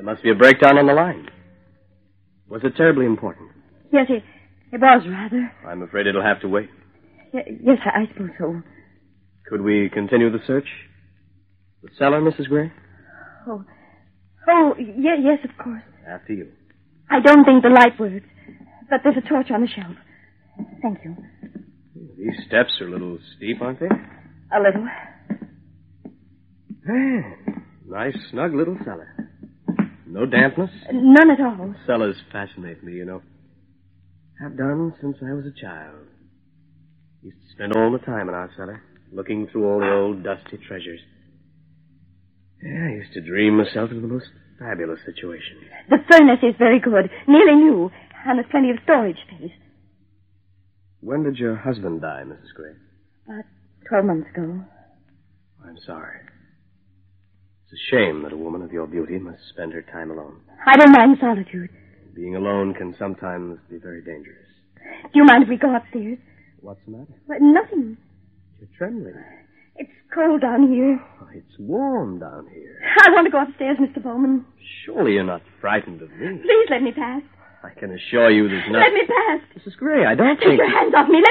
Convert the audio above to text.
There must be a breakdown on the line. Was it terribly important? Yes, it was rather. I'm afraid it'll have to wait. Yes, I suppose so. Could we continue the search? The cellar, Mrs. Gray? Yes, of course. After you. I don't think the light works, but there's a torch on the shelf. Thank you. These steps are a little steep, aren't they? A little. Nice, snug little cellar. No dampness? None at all. Cellars fascinate me, you know. Have done since I was a child. Used to spend all the time in our cellar, looking through all the old dusty treasures. Yeah, I used to dream myself into the most fabulous situations. The furnace is very good, nearly new, and there's plenty of storage space. When did your husband die, Mrs. Gray? About 12 months ago. I'm sorry. It's a shame that a woman of your beauty must spend her time alone. I don't mind solitude. Being alone can sometimes be very dangerous. Do you mind if we go upstairs? What's the matter? Well, nothing. You're trembling. It's cold down here. Oh, it's warm down here. I want to go upstairs, Mr. Bowman. Surely you're not frightened of me. Please let me pass. I can assure you there's nothing... Let me pass. Mrs. Gray, I don't Take think... your hands off me.